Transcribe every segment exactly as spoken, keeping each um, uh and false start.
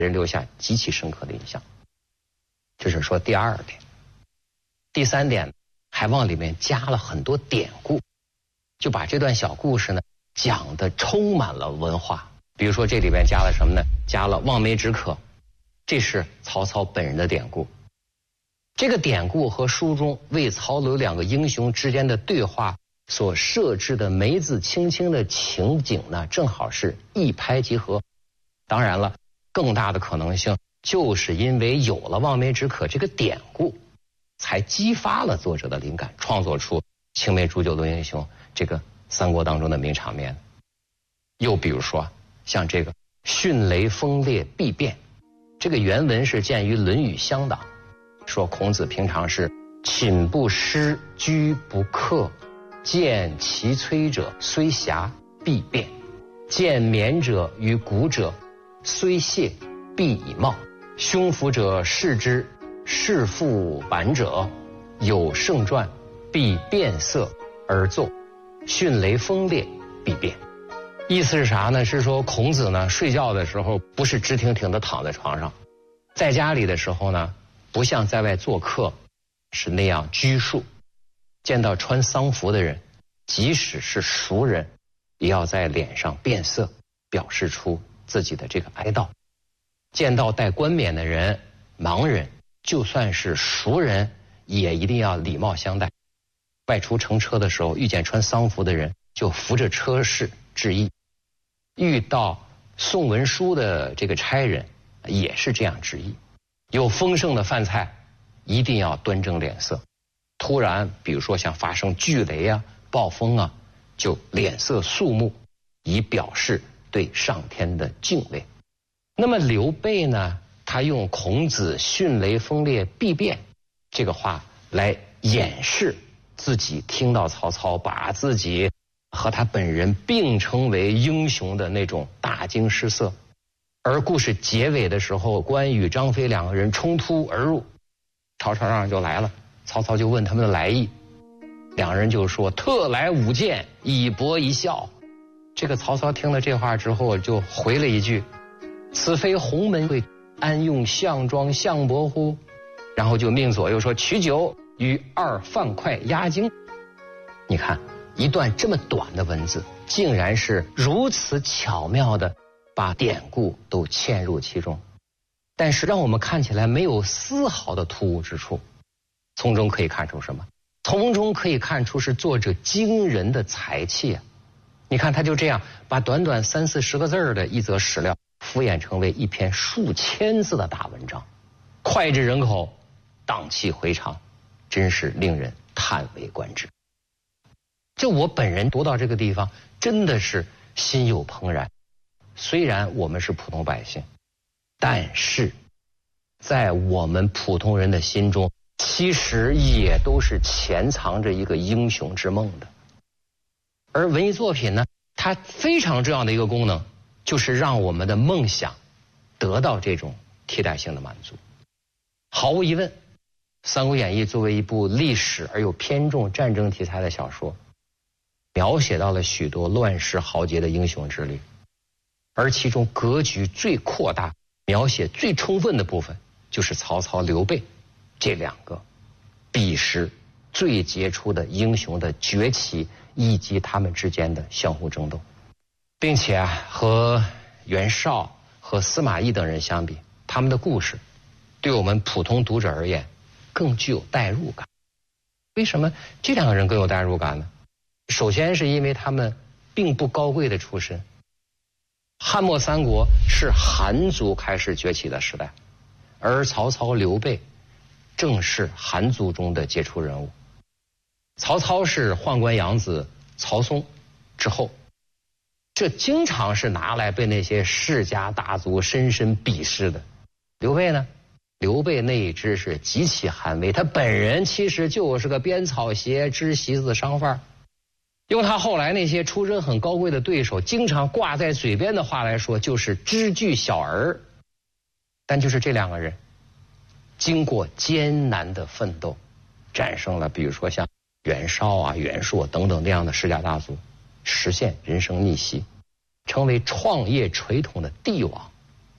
人留下极其深刻的印象。这是说第二点。第三点，还往里面加了很多典故，就把这段小故事呢讲得充满了文化。比如说这里边加了什么呢？加了望梅止渴，这是曹操本人的典故。这个典故和书中为曹刘两个英雄之间的对话所设置的梅子青青的情景呢，正好是一拍即合。当然了，更大的可能性就是因为有了望梅止渴这个典故，才激发了作者的灵感，创作出青梅煮酒论英雄这个三国当中的名场面。又比如说像这个迅雷锋烈必变，这个原文是见于《论语乡党》，说孔子平常是寝不施，居不克，见其摧者虽瑕必变，见绵者于骨者虽泄必以茂，胸腹者视之，视腹板者有胜传，必变色而奏，迅雷锋烈必变。意思是啥呢？是说孔子呢睡觉的时候不是直挺挺的躺在床上，在家里的时候呢不像在外做客是那样拘束，见到穿丧服的人，即使是熟人也要在脸上变色，表示出自己的这个哀悼。见到戴冠冕的人，盲人，就算是熟人也一定要礼貌相待。外出乘车的时候遇见穿丧服的人，就扶着车室致意。遇到送文书的这个差人也是这样致意。有丰盛的饭菜一定要端正脸色，突然比如说像发生巨雷啊暴风啊，就脸色肃穆，以表示对上天的敬畏。那么刘备呢，他用孔子迅雷锋烈必变这个话来掩饰自己听到曹操把自己和他本人并称为英雄的那种大惊失色。而故事结尾的时候，关羽、张飞两个人冲突而入，曹操让就来了，曹操就问他们的来意，两人就说特来舞剑，以博一笑。这个曹操听了这话之后就回了一句，此非鸿门会，安用项庄项伯乎？然后就命左右说取酒与二饭快压惊。你看一段这么短的文字，竟然是如此巧妙的把典故都嵌入其中，但是让我们看起来没有丝毫的突兀之处。从中可以看出什么？从中可以看出是作者惊人的才气啊！你看他就这样把短短三四十个字的一则史料敷衍成为一篇数千字的大文章，脍炙人口，荡气回肠，真是令人叹为观止。这我本人读到这个地方真的是心有怦然。虽然我们是普通百姓，但是在我们普通人的心中，其实也都是潜藏着一个英雄之梦的。而文艺作品呢，它非常重要的一个功能，就是让我们的梦想得到这种替代性的满足。毫无疑问，《三国演义》作为一部历史而又偏重战争题材的小说，描写到了许多乱世豪杰的英雄之旅，而其中格局最扩大、描写最充分的部分，就是曹操、刘备这两个彼时最杰出的英雄的崛起，以及他们之间的相互争斗。并且啊，和袁绍和司马懿等人相比，他们的故事对我们普通读者而言更具有代入感。为什么这两个人更有代入感呢？首先是因为他们并不高贵的出身。汉末三国是韩族开始崛起的时代，而曹操、刘备正是韩族中的杰出人物。曹操是宦官养子曹嵩之后，这经常是拿来被那些世家大族深深鄙视的。刘备呢，刘备那一支是极其寒微，他本人其实就是个编草鞋、织席子商贩。用他后来那些出身很高贵的对手经常挂在嘴边的话来说，就是知具小儿。但就是这两个人经过艰难的奋斗，战胜了比如说像袁绍啊、袁术等等那样的世家大族，实现人生逆袭，成为创业垂统的帝王。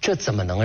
这怎么能